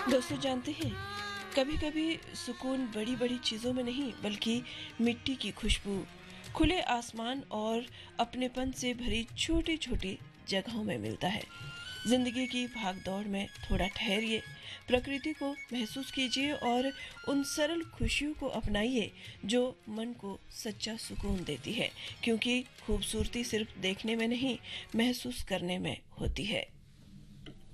दोस्तों जानते हैं, कभी कभी सुकून बड़ी बड़ी चीज़ों में नहीं बल्कि मिट्टी की खुशबू, खुले आसमान और अपनेपन से भरी छोटी छोटी जगहों में मिलता है। जिंदगी की भागदौड़ में थोड़ा ठहरिए, प्रकृति को महसूस कीजिए और उन सरल खुशियों को अपनाइए जो मन को सच्चा सुकून देती है, क्योंकि खूबसूरती सिर्फ देखने में नहीं, महसूस करने में होती है।